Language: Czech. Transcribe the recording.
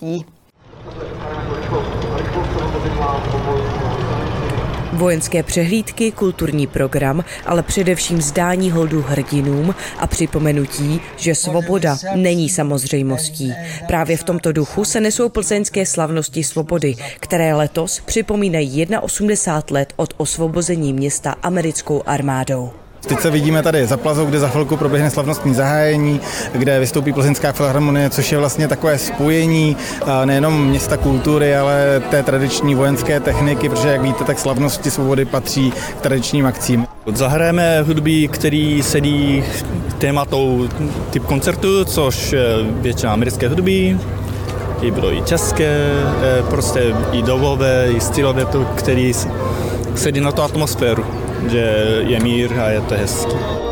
slavností. Vojenské přehlídky, kulturní program, ale především vzdání holdu hrdinům a připomenutí, že svoboda není samozřejmostí. Právě v tomto duchu se nesou plzeňské slavnosti svobody, které letos připomínají 81 let od osvobození města americkou armádou. Teď se vidíme tady za plazou, kde za chvilku proběhne slavnostní zahájení, kde vystoupí Plzeňská filharmonie, což je vlastně takové spojení nejenom města kultury, ale té tradiční vojenské techniky, protože jak víte, tak slavnosti svobody patří k tradičním akcím. Zahrajeme hudby, který sedí tématou typ koncertu, což většina americké hudby, i bylo i české, prostě i dobové, i stylové, který sedí na tu atmosféru, že je mír a je to hezký.